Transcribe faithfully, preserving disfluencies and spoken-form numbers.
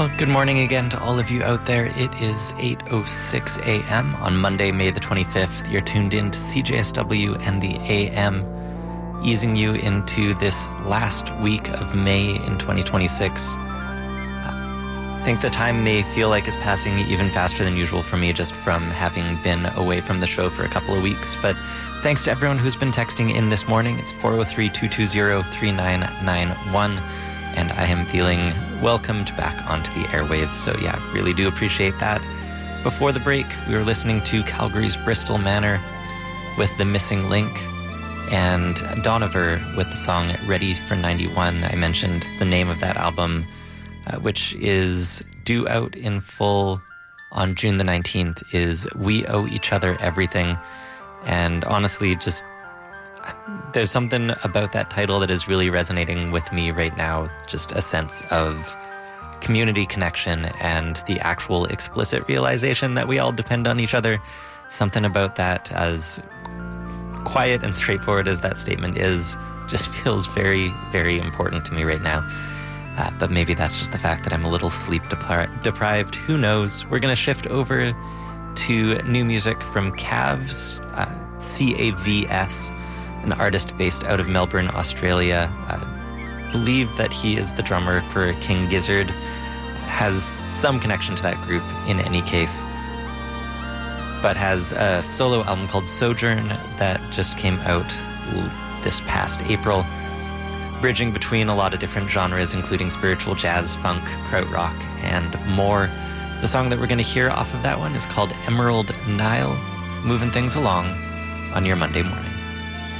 Well, good morning again to all of you out there. It is eight oh six a.m. on Monday, May the twenty-fifth. You're tuned in to C J S W and the A M, easing you into this last week of May in twenty twenty-six. I think the time may feel like it's passing even faster than usual for me, just from having been away from the show for a couple of weeks. But thanks to everyone who's been texting in this morning. It's four oh three, two two zero, three nine nine one. And I am feeling welcomed back onto the airwaves. So yeah, really do appreciate that. Before the break, we were listening to Calgary's Bristol Manor with The Missing Link, and Donover with the song Ready for ninety-one. I mentioned the name of that album, uh, which is due out in full on June the nineteenth, is We Owe Each Other Everything. And honestly, just there's something about that title that is really resonating with me right now. Just a sense of community connection and the actual explicit realization that we all depend on each other. Something about that, as quiet and straightforward as that statement is, just feels very, very important to me right now. Uh, but maybe that's just the fact that I'm a little sleep depri- deprived. Who knows? We're going to shift over to new music from Cavs, uh, C A V S, an artist based out of Melbourne, Australia. I believe that he is the drummer for King Gizzard, has some connection to that group in any case, but has a solo album called Sojourn that just came out this past April, bridging between a lot of different genres, including spiritual jazz, funk, krautrock, and more. The song that we're going to hear off of that one is called Emerald Nile, moving things along on your Monday morning.